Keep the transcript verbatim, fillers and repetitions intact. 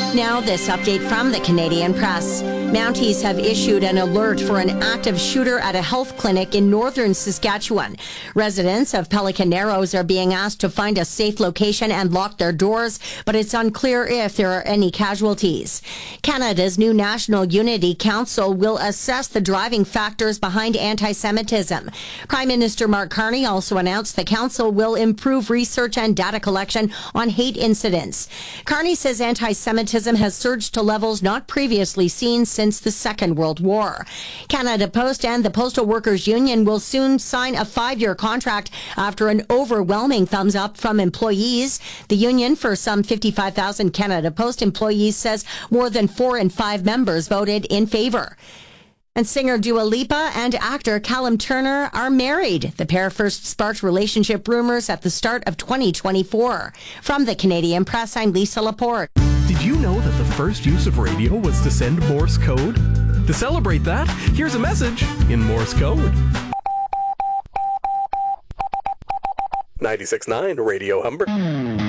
Now, this update from the Canadian Press. Mounties have issued an alert for an active shooter at a health clinic in northern Saskatchewan. Residents of Pelican Narrows are being asked to find a safe location and lock their doors, but it's unclear if there are any casualties. Canada's new National Unity Council will assess the driving factors behind anti-Semitism. Prime Minister Mark Carney also announced the council will improve research and data collection on hate incidents. Carney says anti-Semitism has surged to levels not previously seen since the Second World War. Canada Post and the Postal Workers Union will soon sign a five-year contract after an overwhelming thumbs up from employees. The union, for some fifty-five thousand Canada Post employees, says more than four in five members voted in favor. And singer Dua Lipa and actor Callum Turner are married. The pair first sparked relationship rumors at the start of twenty twenty-four. From the Canadian Press, I'm Lisa Laporte. Did you know that the first use of radio was to send Morse code? To celebrate that, here's a message in Morse code. ninety-six point nine Radio Humber.